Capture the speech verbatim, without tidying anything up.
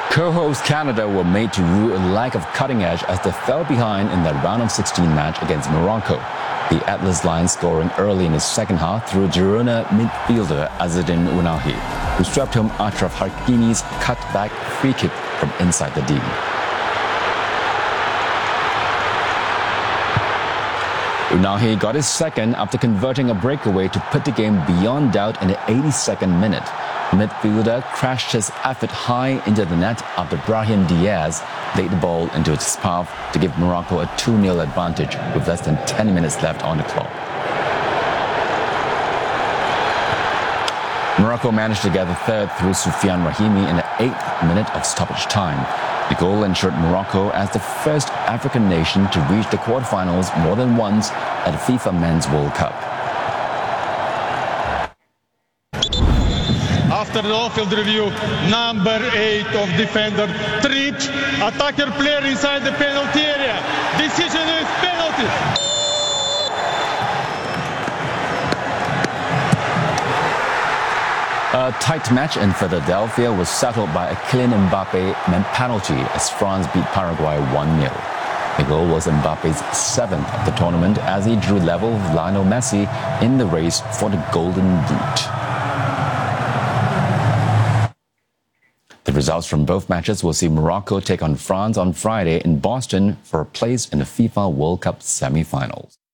Co-host Canada were made to rue a lack of cutting edge as they fell behind in their round of sixteen match against Morocco. The Atlas Lions scoring early in the second half through Girona midfielder Azzedine Ounahi, who swept home Achraf Hakimi's cut-back free kick from inside the D. Ounahi got his second after converting a breakaway to put the game beyond doubt in the eighty-second minute. Midfielder crashed his effort high into the net after Brahim Diaz laid the ball into its path to give Morocco a two nil advantage with less than ten minutes left on the clock. Morocco managed to get the third through Soufiane Rahimi in the eighth minute of stoppage time. The goal ensured Morocco as the first African nation to reach the quarterfinals more than once at the FIFA Men's World Cup. After the off-field review, number eight of defender tripped attacker player inside the penalty area. Decision is penalty. A tight match in Philadelphia was settled by a Kylian Mbappe penalty as France beat Paraguay one nil. The goal was Mbappe's seventh of the tournament as he drew level with Lionel Messi in the race for the Golden Boot. The results from both matches will see Morocco take on France on Friday in Boston for a place in the FIFA World Cup semi-finals.